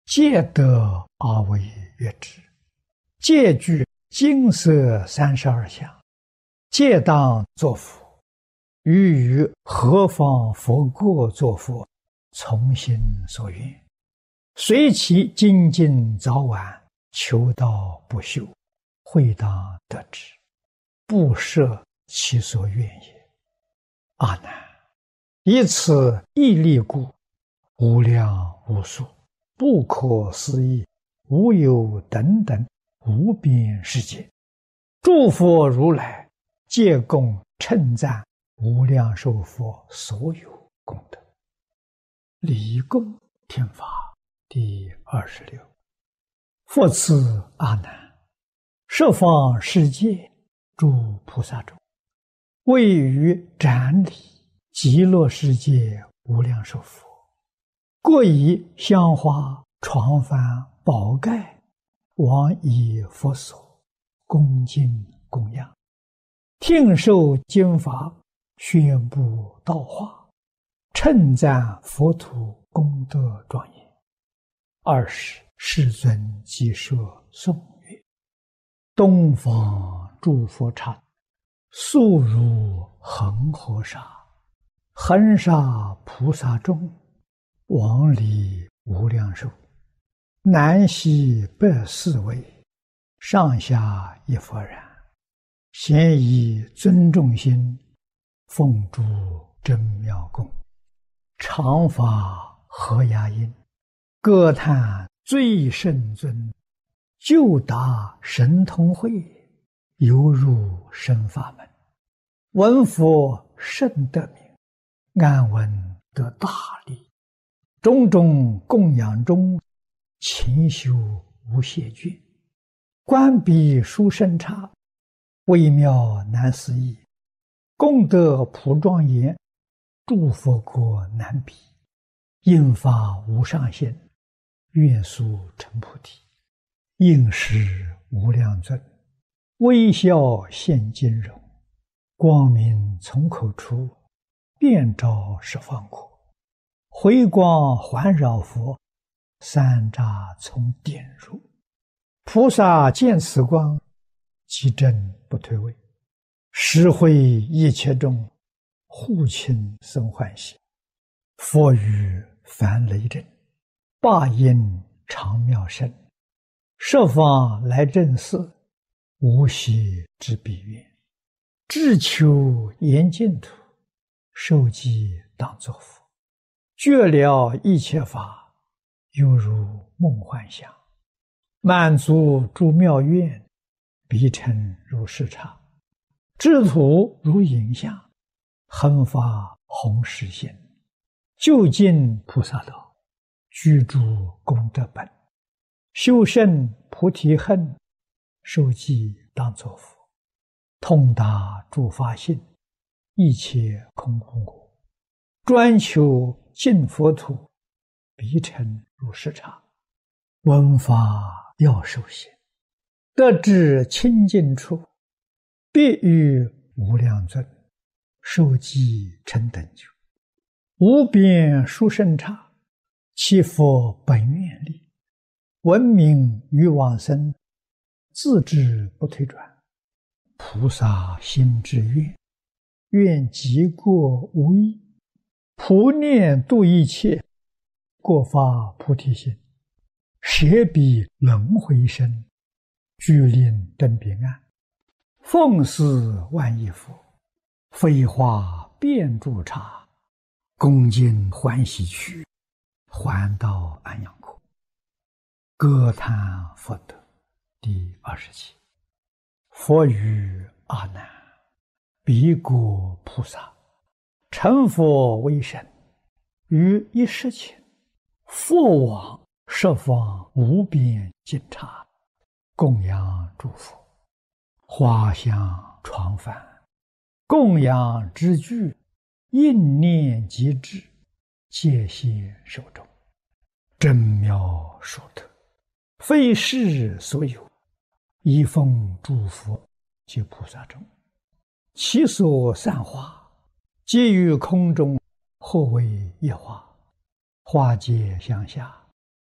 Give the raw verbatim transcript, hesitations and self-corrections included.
戒得而为悦之。戒具金色三十二相，戒当作佛，于于何方佛国作佛，从心所愿，随其精进早晚，求道不休，会当得之，不设其所愿也。阿难，以此毅力故，无量无数不可思议无有等等无边世界，诸佛如来皆共称赞无量寿佛所有功德。礼供天法第二十六。复次阿难，十方世界诸菩萨中，位于展礼极乐世界无量寿佛，各以香花床幡宝盖往以佛所恭敬供养，听受经法，宣布道化，称赞佛土功德庄严。二是世尊即设颂曰：东方诸佛刹，速如恒河沙，恒沙菩萨众，往礼无量寿，南西北四围，上下一佛然，咸以尊重心，奉诸真妙供，常发和雅音，歌叹最圣尊，就达神通会，犹入生法门。闻佛甚得名，安闻得大利，种种供养中，勤修无懈倦，观彼殊胜刹，微妙难思议，功德普庄严，诸佛国难比，应发无上限，愿速成菩提。应时无量尊，微笑现金容，光明从口出，遍照十方国，回光环绕佛，三匝从点入。菩萨见此光，即正不退位，实会一切众，护亲生欢喜。佛语梵雷震，霸音长妙声，十方来正寺，无息之彼愿，至求严净土，受记当作佛，觉了一切法，犹如梦幻想，满足诸妙愿，彼成如是刹，智土如影像，恒发弘誓心，究竟菩萨道，居住功德本，修胜菩提恨，受记当作佛，通达诸法性，一切空空果，专求净佛土，彼成如是刹。闻法要受行，得至清净处，必与无量尊，受记成等觉，无边殊胜刹，其佛本愿力，闻名于往生，自知不退转。菩萨心之愿，愿极过无异，普念度一切，过发菩提心，舍彼轮回身，具令登彼岸，奉事万亿佛，飞化遍诸刹，恭敬欢喜去，还到安养国。歌叹佛德第二十七。佛语阿难，彼国菩萨成佛为身，于一时前，佛往十方无边尽刹，供养诸佛，花香床幡，供养之具，应念即至，戒心受众，真妙殊特，非世所有，一奉诸佛及菩萨众，其所散花，皆于空中，或为一花，花皆相下，